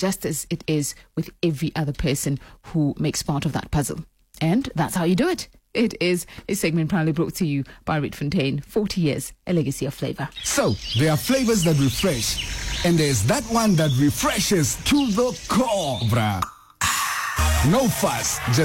just as it is with every other person who makes part of that puzzle. And that's how you do it. It is a segment proudly brought to you by Rietfontein. 40 years, a legacy of flavor. So, there are flavors that refresh, and there's that one that refreshes to the core, bruh. No fuss, just